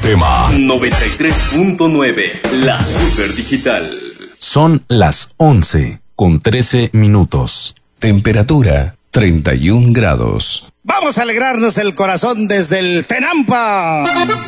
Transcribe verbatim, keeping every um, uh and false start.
sistema. noventa y tres punto nueve, la super digital. Son las once con trece minutos. Temperatura treinta y un grados. Vamos a alegrarnos el corazón desde el Tenampa.